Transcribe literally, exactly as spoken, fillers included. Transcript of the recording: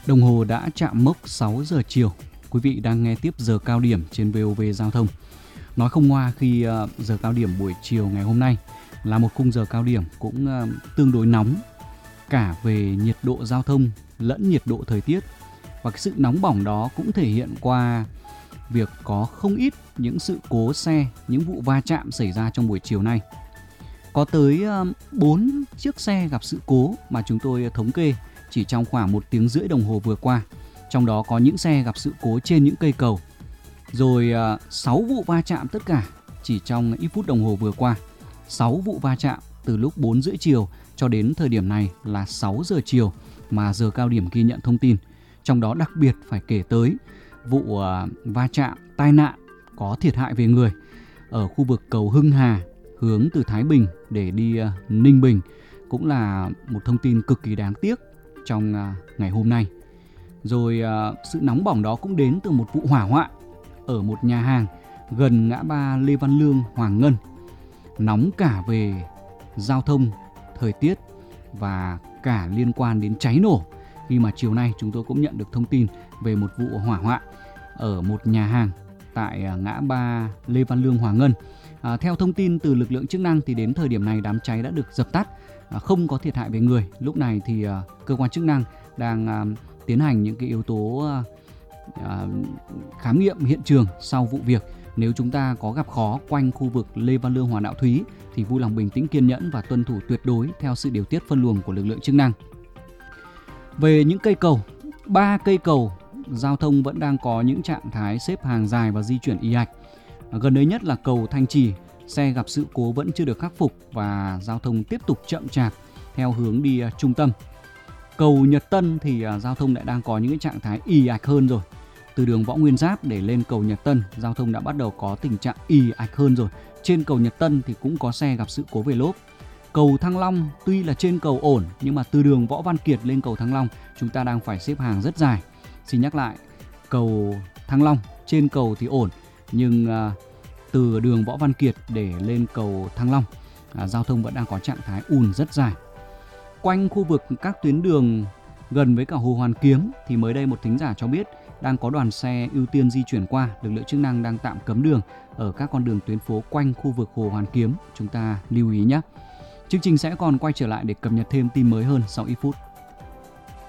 Đồng hồ đã chạm mốc sáu giờ chiều. Quý vị đang nghe tiếp giờ cao điểm trên vê o vê Giao thông. Nói không ngoa khi uh, giờ cao điểm buổi chiều ngày hôm nay là một khung giờ cao điểm cũng uh, tương đối nóng, cả về nhiệt độ giao thông lẫn nhiệt độ thời tiết. Và cái sự nóng bỏng đó cũng thể hiện qua việc có không ít những sự cố xe, những vụ va chạm xảy ra trong buổi chiều nay. Có tới bốn chiếc xe gặp sự cố mà chúng tôi thống kê chỉ trong khoảng một tiếng rưỡi đồng hồ vừa qua. Trong đó có những xe gặp sự cố trên những cây cầu. Rồi sáu vụ va chạm tất cả chỉ trong ít phút đồng hồ vừa qua. sáu vụ va chạm từ lúc bốn rưỡi chiều cho đến thời điểm này là sáu giờ chiều mà giờ cao điểm ghi nhận thông tin. Trong đó đặc biệt phải kể tới vụ va chạm tai nạn có thiệt hại về người ở khu vực cầu Hưng Hà hướng từ Thái Bình để đi Ninh Bình, cũng là một thông tin cực kỳ đáng tiếc trong ngày hôm nay. Rồi sự nóng bỏng đó cũng đến từ một vụ hỏa hoạn ở một nhà hàng gần ngã ba Lê Văn Lương, Hoàng Ngân. Nóng cả về giao thông, thời tiết và cả liên quan đến cháy nổ, khi mà chiều nay chúng tôi cũng nhận được thông tin về một vụ hỏa hoạn ở một nhà hàng tại ngã ba Lê Văn Lương, Hoàng Ngân. À, theo thông tin từ lực lượng chức năng thì đến thời điểm này đám cháy đã được dập tắt, à, không có thiệt hại về người. Lúc này thì à, cơ quan chức năng đang à, tiến hành những cái yếu tố à, khám nghiệm hiện trường sau vụ việc. Nếu chúng ta có gặp khó quanh khu vực Lê Văn Lương, Hoàng Đạo Thúy thì vui lòng bình tĩnh, kiên nhẫn và tuân thủ tuyệt đối theo sự điều tiết phân luồng của lực lượng chức năng. Về những cây cầu, ba cây cầu giao thông vẫn đang có những trạng thái xếp hàng dài và di chuyển ì ạch. Gần đây nhất là cầu Thanh Trì, xe gặp sự cố vẫn chưa được khắc phục và giao thông tiếp tục chậm chạp theo hướng đi uh, trung tâm. Cầu Nhật Tân thì uh, giao thông lại đang có những cái trạng thái ì ạch hơn rồi. Từ đường Võ Nguyên Giáp để lên cầu Nhật Tân, giao thông đã bắt đầu có tình trạng ì ạch hơn rồi. Trên cầu Nhật Tân thì cũng có xe gặp sự cố về lốp. Cầu Thăng Long tuy là trên cầu ổn, nhưng mà từ đường Võ Văn Kiệt lên cầu Thăng Long chúng ta đang phải xếp hàng rất dài. Xin nhắc lại, cầu Thăng Long trên cầu thì ổn, nhưng uh, từ đường Võ Văn Kiệt để lên cầu Thăng Long, uh, giao thông vẫn đang có trạng thái ùn rất dài. Quanh khu vực các tuyến đường gần với cả Hồ Hoàn Kiếm thì mới đây một thính giả cho biết đang có đoàn xe ưu tiên di chuyển qua. Lực lượng chức năng đang tạm cấm đường ở các con đường tuyến phố quanh khu vực Hồ Hoàn Kiếm. Chúng ta lưu ý nhé. Chương trình sẽ còn quay trở lại để cập nhật thêm tin mới hơn sau ít phút.